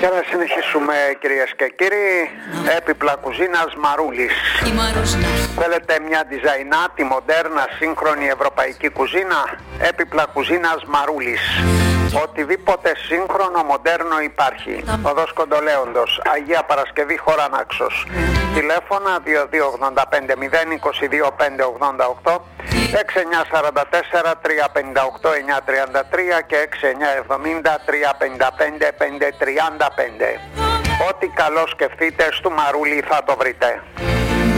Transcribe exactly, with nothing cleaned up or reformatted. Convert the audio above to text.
Για να συνεχίσουμε, κυρίες και κύριοι, έπιπλα κουζίνας Μαρούλης. Θέλετε μια διζαϊνάτη, μοντέρνα, σύγχρονη ευρωπαϊκή κουζίνα? Έπιπλα κουζίνας Μαρούλης. Οτιδήποτε σύγχρονο, μοντέρνο υπάρχει. Οδός Κοντολέοντος, Αγία Παρασκευή, χώρα Νάξος. Τηλέφωνα δύο δύο ογδόντα πέντε μηδέν είκοσι δύο πέντε ογδόντα οκτώ, έξι εννιά τέσσερα τέσσερα τρία πέντε οκτώ εννιά τριάντα τρία και έξι εννιά εβδομήντα τρία πενήντα πέντε πέντε τριάντα πέντε. Ό,τι καλό σκεφτείτε, στο Μαρούλι θα το βρείτε.